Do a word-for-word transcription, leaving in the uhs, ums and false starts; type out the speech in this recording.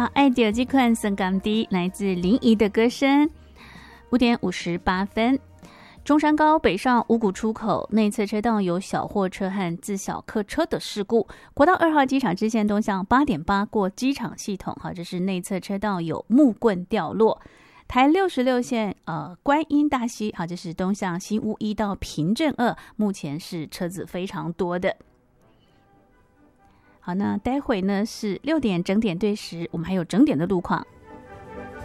好，爱点击款森港迪来自林怡的歌声。五点五十八分，中山高北上五股出口内侧车道有小货车和自小客车的事故。国道二号机场支线东向八点八过机场系统，好，这是内侧车道有木棍掉落。台六十六线呃观音大溪，好，这是东向新屋一到平镇二，目前是车子非常多的。好，那待会呢是六点整点对时，我们还有整点的路况。